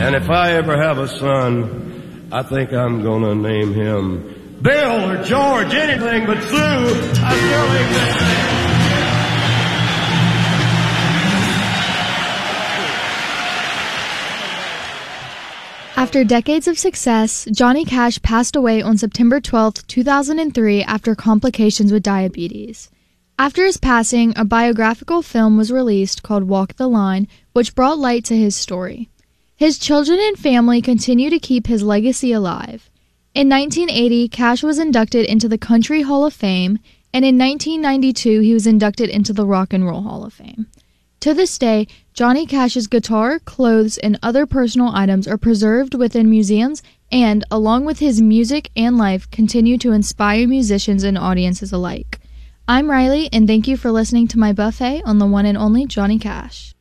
And if I ever have a son, I think I'm gonna name him Bill or George, anything but Sue. I still ain't that. After decades of success, Johnny Cash passed away on September 12, 2003 after complications with diabetes. After his passing, a biographical film was released called Walk the Line, which brought light to his story. His children and family continue to keep his legacy alive. In 1980, Cash was inducted into the Country Hall of Fame, and in 1992 he was inducted into the Rock and Roll Hall of Fame. To this day, Johnny Cash's guitar, clothes, and other personal items are preserved within museums and, along with his music and life, continue to inspire musicians and audiences alike. I'm Riley, and thank you for listening to my buffet on the one and only Johnny Cash.